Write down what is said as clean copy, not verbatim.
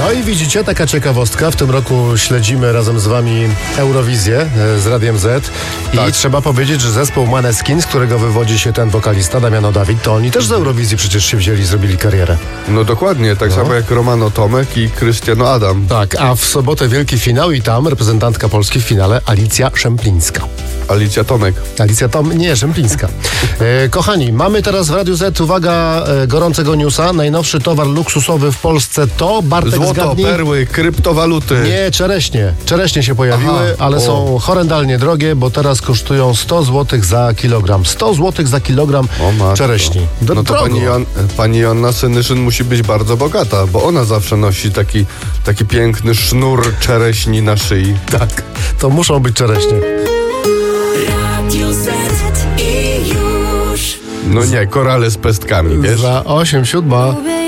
No i widzicie, taka ciekawostka. W tym roku śledzimy razem z wami Eurowizję z Radiem Z. I Tak. trzeba powiedzieć, że zespół Måneskin, z którego wywodzi się ten wokalista Damiano David, to oni też z Eurowizji przecież się wzięli, zrobili karierę. No dokładnie, tak samo jak Romano Tomek i Krystiano Adam. Tak, a w sobotę wielki finał i tam reprezentantka Polski w finale Alicja Szemplińska. Alicja Tomek. Nie, Szemplińska. Kochani, mamy teraz w Radiu Z, uwaga, gorącego newsa. Najnowszy towar luksusowy w Polsce to, Bartek, Złoto, zgadnij. perły, kryptowaluty. Nie, czereśnie. Czereśnie się pojawiły, ale są horrendalnie drogie, bo teraz kosztują 100 zł za kilogram. 100 zł za kilogram O matko. czereśni. No to drogo. pani Joanna Senyszyn musi być bardzo bogata, bo ona zawsze nosi taki piękny sznur czereśni na szyi. Tak, to muszą być czereśnie. Radio Z i już. No nie, korale z pestkami, wiesz? Za 8:07.